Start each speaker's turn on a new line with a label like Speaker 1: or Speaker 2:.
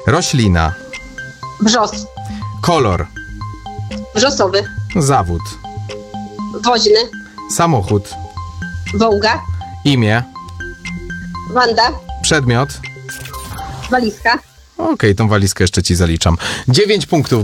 Speaker 1: Roślina.
Speaker 2: Brzos.
Speaker 1: Kolor.
Speaker 2: Brzosowy.
Speaker 1: Zawód.
Speaker 2: Woźny.
Speaker 1: Samochód.
Speaker 2: Wołga.
Speaker 1: Imię.
Speaker 2: Wanda.
Speaker 1: Przedmiot.
Speaker 2: Walizka.
Speaker 1: Okej, tą walizkę jeszcze ci zaliczam. 9 punktów.